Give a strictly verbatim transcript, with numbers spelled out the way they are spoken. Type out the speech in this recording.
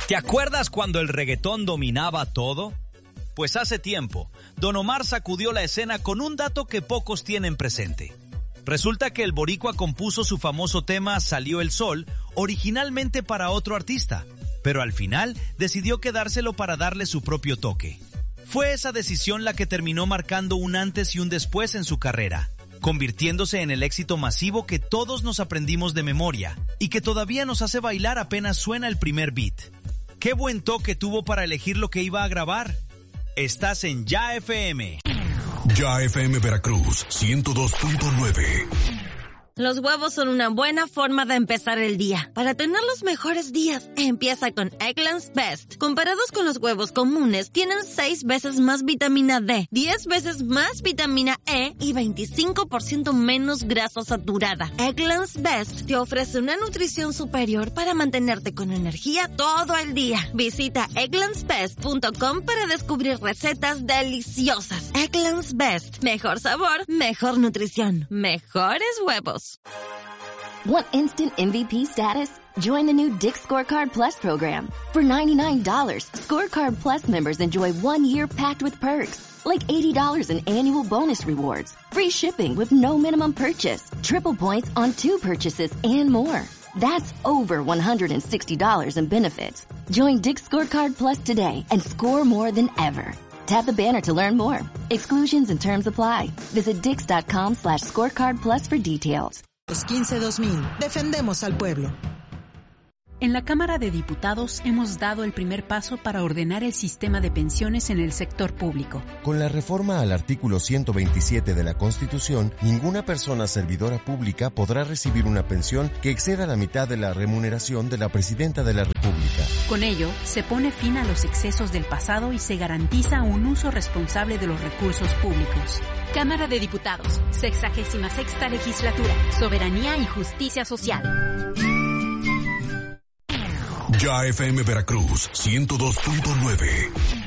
¿Te acuerdas cuando el reggaetón dominaba todo? Pues hace tiempo, Don Omar sacudió la escena con un dato que pocos tienen presente. Resulta que el boricua compuso su famoso tema Salió el Sol originalmente para otro artista, pero al final decidió quedárselo para darle su propio toque. Fue esa decisión la que terminó marcando un antes y un después en su carrera, convirtiéndose en el éxito masivo que todos nos aprendimos de memoria y que todavía nos hace bailar apenas suena el primer beat. ¡Qué buen toque tuvo para elegir lo que iba a grabar! Estás en Ya F M. Ya F M Veracruz, ciento dos punto nueve. Los huevos son una buena forma de empezar el día. Para tener los mejores días, empieza con Eggland's Best. Comparados con los huevos comunes, tienen seis veces más vitamina D, diez veces más vitamina E y veinticinco por ciento menos grasa saturada. Eggland's Best te ofrece una nutrición superior para mantenerte con energía todo el día. Visita egglands best punto com para descubrir recetas deliciosas. Eggland's Best. Mejor sabor, mejor nutrición, mejores huevos. Want instant M V P status? Join the new Dick's Scorecard Plus program. For ninety-nine dollars, Scorecard Plus members enjoy one year packed with perks, like eighty dollars in annual bonus rewards, free shipping with no minimum purchase, triple points on two purchases, and more. That's over one hundred sixty dollars in benefits. Join Dick's Scorecard Plus today and score more than ever. Tap the banner to learn more. Exclusions and terms apply. Visit dix.com slash scorecard plus for details. Los quince dos mil. Defendemos al pueblo. En la Cámara de Diputados hemos dado el primer paso para ordenar el sistema de pensiones en el sector público. Con la reforma al artículo ciento veintisiete de la Constitución, ninguna persona servidora pública podrá recibir una pensión que exceda la mitad de la remuneración de la Presidenta de la República. Con ello, se pone fin a los excesos del pasado y se garantiza un uso responsable de los recursos públicos. Cámara de Diputados, sexagésima sexta legislatura, soberanía y justicia social. Ya F M Veracruz, ciento dos punto nueve.